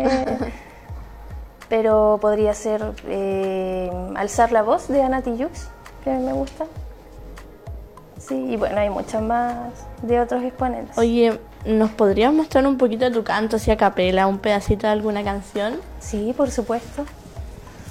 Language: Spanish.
Pero podría ser Alzar la voz de Ana Tijoux, que a mí me gusta. Sí, y bueno, hay muchas más de otros exponentes. Oye, ¿nos podrías mostrar un poquito de tu canto, así a capela, un pedacito de alguna canción? Sí, por supuesto.